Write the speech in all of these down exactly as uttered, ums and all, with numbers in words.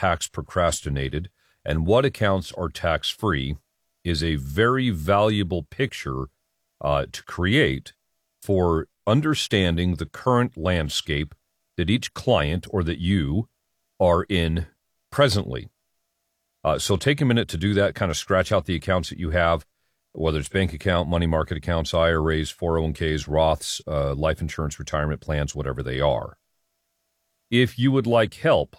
tax procrastinated and what accounts are tax-free is a very valuable picture uh, to create for understanding the current landscape that each client or that you are in presently. Uh, so take a minute to do that, kind of scratch out the accounts that you have, whether it's bank account, money market accounts, I R As, four oh one k's, Roths, uh, life insurance, retirement plans, whatever they are. If you would like help,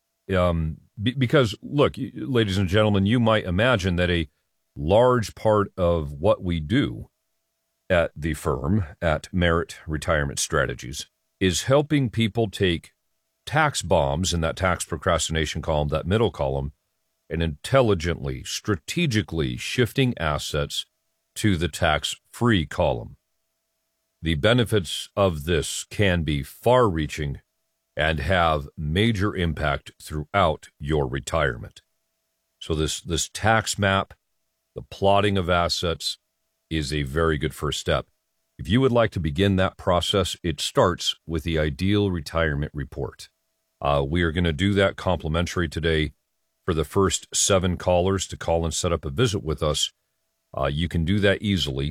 um, be, because, look, ladies and gentlemen, you might imagine that a large part of what we do at the firm, at Merit Retirement Strategies, is helping people take tax bombs in that tax procrastination column, that middle column, and intelligently, strategically shifting assets to the tax-free column. The benefits of this can be far-reaching and have major impact throughout your retirement. So this, this tax map, the plotting of assets, is a very good first step. If you would like to begin that process, it starts with the Ideal Retirement Report. Uh, we are going to do that complimentary today for the first seven callers to call and set up a visit with us. Uh, you can do that easily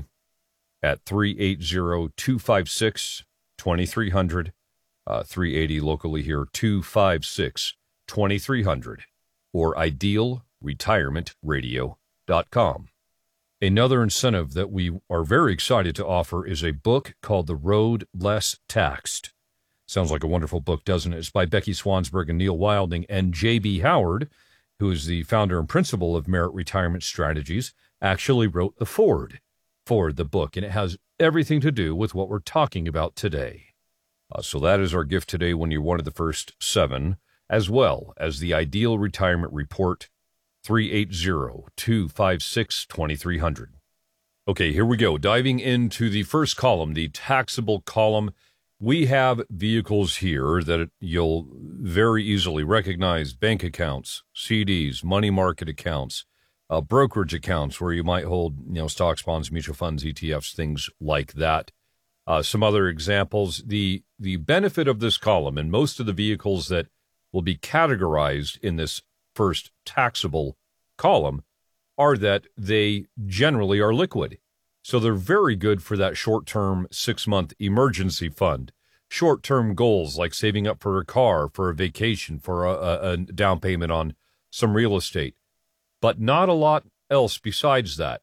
at three eight zero, two five six, two three zero zero, uh, three eighty locally here, two five six, two three zero zero, or ideal retirement radio dot com. Another incentive that we are very excited to offer is a book called The Road Less Taxed. Sounds like a wonderful book, doesn't it? It's by Becky Swansberg and Neil Wilding, and J B. Howard, who is the founder and principal of Merit Retirement Strategies, actually wrote the foreword for the book, and it has everything to do with what we're talking about today. Uh, so that is our gift today when you're one of the first seven, as well as the Ideal Retirement Report, three eight zero, two five six, two three zero zero. Okay, here we go. Diving into the first column, the taxable column. We have vehicles here that you'll very easily recognize: bank accounts, C Ds, money market accounts, uh, brokerage accounts where you might hold, you know, stocks, bonds, mutual funds, E T Fs, things like that. Uh, some other examples. The, the benefit of this column, and most of the vehicles that will be categorized in this first taxable column, are that they generally are liquid. So they're very good for that short-term six-month emergency fund, short-term goals like saving up for a car, for a vacation, for a, a down payment on some real estate, but not a lot else besides that.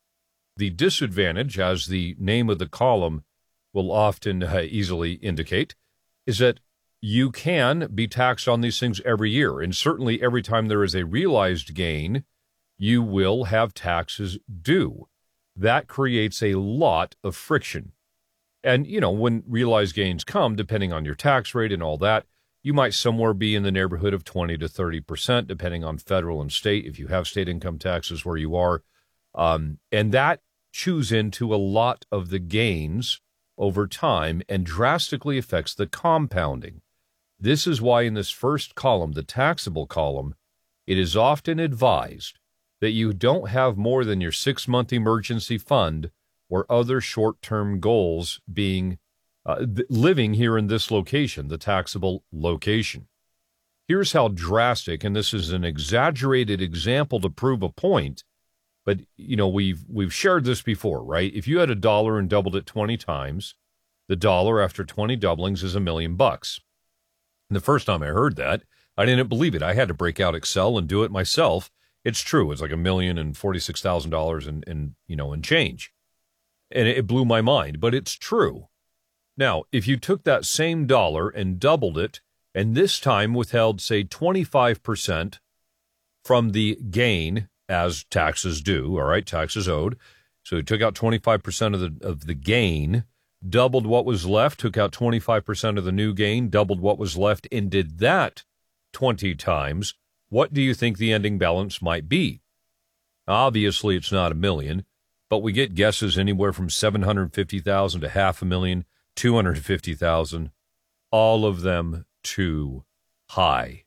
The disadvantage, as the name of the column will often uh, easily indicate, is that you can be taxed on these things every year, and certainly every time there is a realized gain, you will have taxes due. That creates a lot of friction. And, you know, when realized gains come, depending on your tax rate and all that, you might somewhere be in the neighborhood of twenty to thirty percent, depending on federal and state, if you have state income taxes where you are. Um, and that chews into a lot of the gains over time and drastically affects the compounding. This is why in this first column, the taxable column, it is often advised that you don't have more than your six-month emergency fund or other short-term goals being uh, th- living here in this location, the taxable location. Here's how drastic, and this is an exaggerated example to prove a point, but you know we've we've shared this before, right? If you had a dollar and doubled it twenty times, the dollar after twenty doublings is a million bucks. And the first time I heard that, I didn't believe it. I had to break out Excel and do it myself. It's true. It's like a million and forty-six thousand dollars and, and, you know, and change. And it blew my mind, but it's true. Now, if you took that same dollar and doubled it, and this time withheld, say, twenty-five percent from the gain as taxes due, all right, taxes owed. So you took out twenty-five percent of the, of the gain, doubled what was left, took out twenty-five percent of the new gain, doubled what was left, and did that twenty times. What do you think the ending balance might be? Obviously, it's not a million, but we get guesses anywhere from seven hundred fifty thousand to half a million, two hundred fifty thousand, all of them too high.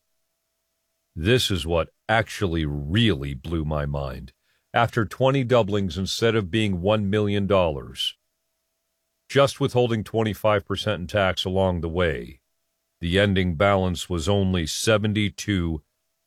This is what actually really blew my mind. After twenty doublings, instead of being one million dollars, just withholding twenty-five percent in tax along the way, the ending balance was only seventy-two